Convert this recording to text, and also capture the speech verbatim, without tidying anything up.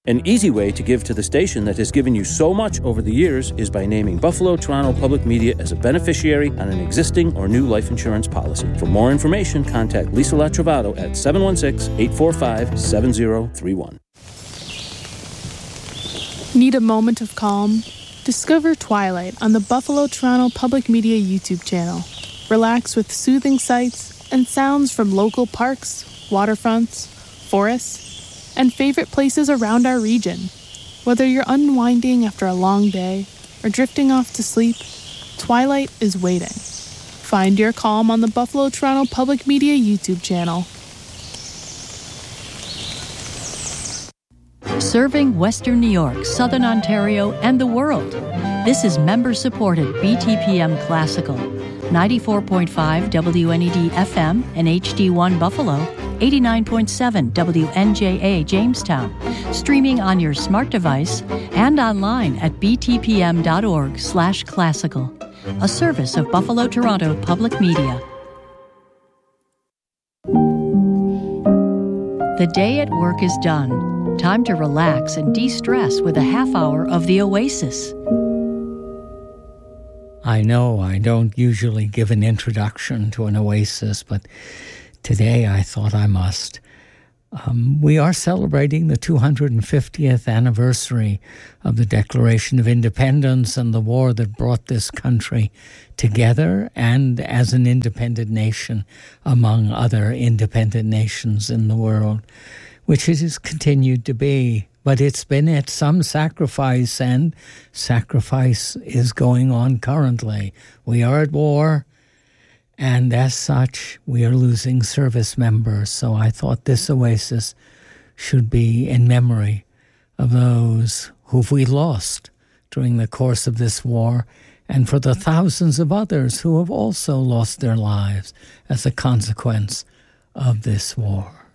An easy way to give to the station that has given you so much over the years is by naming Buffalo Toronto Public Media as a beneficiary on an existing or new life insurance policy. For more information, contact Lisa Latrovato at seven one six, eight four five, seven zero three one. Need a moment of calm? Discover Twilight on the Buffalo Toronto Public Media YouTube channel. Relax with soothing sights and sounds from local parks, waterfronts, forests, and favorite places around our region. Whether you're unwinding after a long day or drifting off to sleep, Twilight is waiting. Find your calm on the Buffalo Toronto Public Media YouTube channel. Serving Western New York, Southern Ontario, and the world. This is member-supported B T P M Classical. ninety-four point five W N E D F M and H D one Buffalo, eighty-nine point seven W N J A Jamestown, streaming on your smart device and online at b t p m dot org slash classical, a service of Buffalo Toronto Public Media. The day at work is done. Time to relax and de-stress with a half hour of the Oasis. I know I don't usually give an introduction to an oasis, but today I thought I must. Um, we are celebrating the two hundred fiftieth anniversary of the Declaration of Independence and the war that brought this country together and as an independent nation among other independent nations in the world, which it has continued to be. But it's been at some sacrifice, and sacrifice is going on currently. We are at war, and as such, we are losing service members. So I thought this oasis should be in memory of those who we lost during the course of this war, and for the thousands of others who have also lost their lives as a consequence of this war.